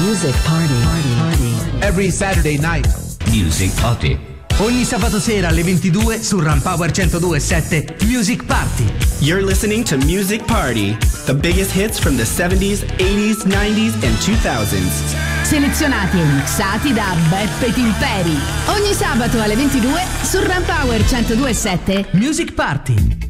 Music Party. Every Saturday night. Music Party. Ogni sabato sera alle 22 su Ram Power 102.7 Music Party. You're listening to Music Party, the biggest hits from the 70s, 80s, 90s and 2000s. Selezionati e mixati da Beppe Timperi. Ogni sabato alle 22 su Ram Power 102.7 Music Party.